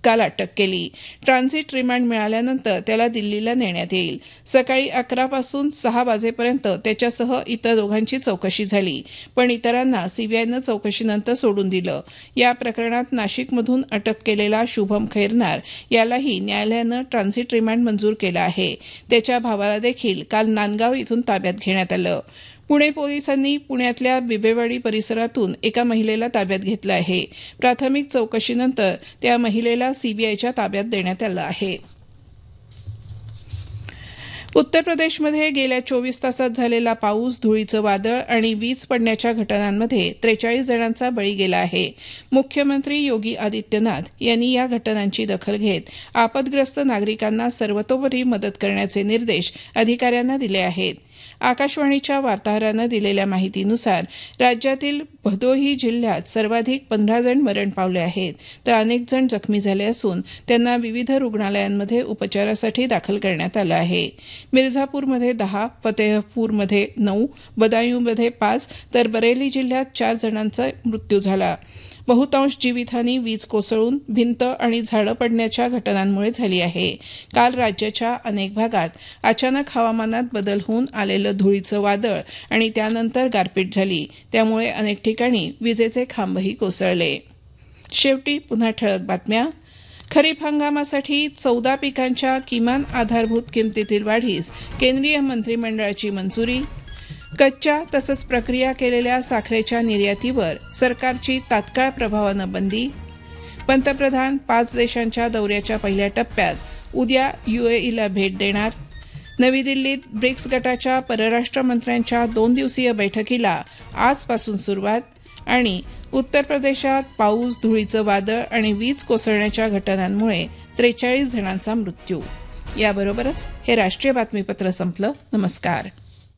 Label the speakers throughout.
Speaker 1: काल अटक केली. ट्रान्झिट रिमांड मिळाल्यानंतर त्याला दिल्लीला नेण्यात येईल. सकाळी 11 पासून 6 वाजेपर्यंत त्याच्यासह इतर दोघांची चौकशी झाली, पण इतरांना सीबीआयनं चौकशीनंतर सोडून दिलं. या प्रकरणात नाशिकमधून अटक केलेला शुभम खैरनार यालाही न्यायालयानं ट्रान्झिट रिमांड मंजूर केला आहे. त्याच्या भावाला देखील काल नांदगाव इथून ताब्यात घेण्यात आलं. पुणे पोलिसांनी पुण्यातल्या बिबेवाडी परिसरातून एका महिलेला ताब्यात घेतलं आहे. प्राथमिक चौकशीनंतर त्या महिलेला सीबीआयच्या ताब्यात देण्यात आलं आहे. उत्तर प्रदेशमध्ये गेल्या 24 तासात झालेला पाऊस, धुळीचं वादळ आणि वीज पडण्याच्या घटनांमध्ये 43 जणांचा बळी गेला आहे. मुख्यमंत्री योगी आदित्यनाथ यांनी या घटनांची दखल घेत आपदग्रस्त नागरिकांना सर्वतोपरी मदत करण्याचे निर्देश अधिकाऱ्यांना दिले आहेत. आकाशवाणीच्या वार्ताहरानं दिलेल्या माहितीनुसार राज्यातील भदोही जिल्ह्यात सर्वाधिक 15 जण मरण पावले आहेत, तर अनेक जण जखमी झाले असून त्यांना विविध रुग्णालयांमध्ये उपचारासाठी दाखल करण्यात आलं आहे. मिर्झापूरमध्ये 10, फतेहपूरमध्ये 9, बदायूंमध्ये 5 तर बरेली जिल्ह्यात 4 जणांचा मृत्यू झाला. बहुतांश जीवितहानी वीज कोसळून भिंत आणि झाडं पडण्याच्या घटनांमुळे झाली आहे. काल राज्याच्या अनेक भागात अचानक हवामानात बदल होऊन आलेलं धुळीचं वादळ आणि त्यानंतर गारपीट झाली. त्यामुळे अनेक ठिकाणी विजेचे खांबही कोसळले. शेवटी पुन्हा ठळक बातम्या. खरीप हंगामासाठी 14 पिकांच्या किमान आधारभूत किमतीतील वाढीस केंद्रीय मंत्रिमंडळाची मंजुरी. कच्च्या तसंच प्रक्रिया केलेल्या साखरेच्या निर्यातीवर सरकारची तात्काळ प्रभावानं बंदी. पंतप्रधान 5 देशांच्या दौऱ्याच्या पहिल्या टप्प्यात उद्या UAEला भेट देणार. नवी दिल्लीत ब्रिक्स गटाच्या परराष्ट्र मंत्र्यांच्या 2 दिवसीय बैठकीला आजपासून सुरुवात. आणि उत्तर प्रदेशात पाऊस, धुळीचं वादळ आणि वीज कोसळण्याच्या घटनांमुळे 43 जणांचा मृत्यू. याबरोबरच हे राष्ट्रीय बातमीपत्र संपलं. नमस्कार.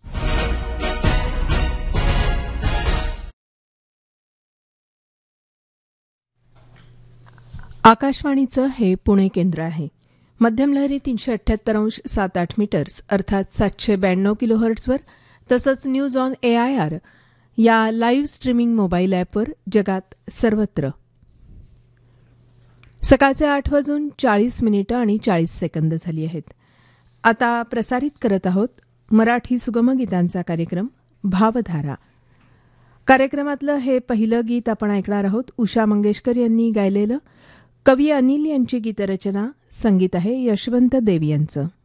Speaker 2: आकाशवाणीचं हे पुणे केंद्र आहे. मध्यम लहरी 378.7 मीटर्स अर्थात 792 किलोहर्ट्झवर तसंच न्यूज ऑन AIR या लाईव्ह स्ट्रीमिंग मोबाईल ॲपवर जगात सर्वत्र. सकाळचे 8:40 आणि 40 सेकंद झाली आहेत. आता प्रसारित करत आहोत मराठी सुगमगीतांचा कार्यक्रम भावधारा. कार्यक्रमातलं हे पहिलं गीत आपण ऐकणार आहोत. उषा मंगेशकर यांनी गायलेलं. कवी अनिल यांची गीतरचना, संगीत आहे यशवंत देव यांचं.